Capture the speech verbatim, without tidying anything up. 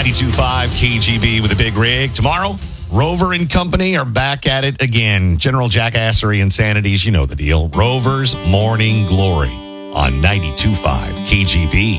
ninety-two point five K G B with a big rig. Tomorrow, Rover and company are back at it again. General jackassery, insanities, you know the deal. Rover's Morning Glory on ninety-two point five K G B.